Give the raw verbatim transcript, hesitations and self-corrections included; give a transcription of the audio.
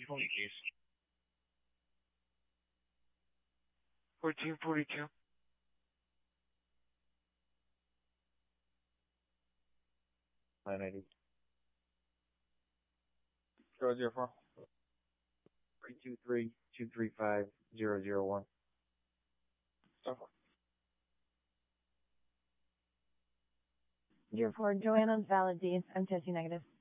Holy case. fourteen forty-two. nine eighty. zero zero four. three two three, two three five, zero zero one. Stop. Zero four, Joanna's valid deeds. I'm testing negative.